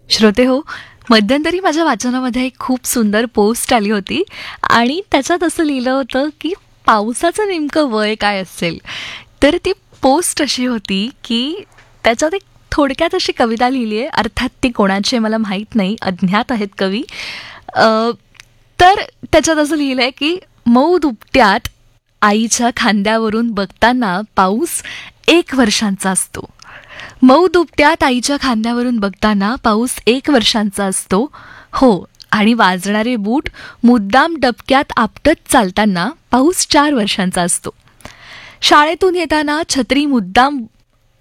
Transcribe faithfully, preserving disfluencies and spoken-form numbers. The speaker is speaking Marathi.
श्रोते हो, मध्यंतरी माझ्या वाचनामध्ये एक खूप सुंदर पोस्ट आली होती आणि त्याच्यात असं लिहिलं होतं की पावसाचं नेमकं वय काय असेल. तर ती पोस्ट अशी होती की त्याच्यात एक थोडक्यात अशी कविता लिहिली आहे. अर्थात ती कोणाची आहे मला माहीत नाही, अज्ञात आहेत कवी. अ, तर त्याच्यात असं लिहिलं आहे की मऊ दुपट्यात आईच्या खांद्यावरून बघताना पाऊस एक वर्षांचा असतो. मऊ दुपट्यात आईच्या खांद्यावरून बघताना पाऊस एक वर्षांचा असतो. हो, आणि वाजणारे बूट मुद्दाम डबक्यात आपटत चालताना पाऊस चार वर्षांचा असतो. शाळेतून येताना छत्री मुद्दाम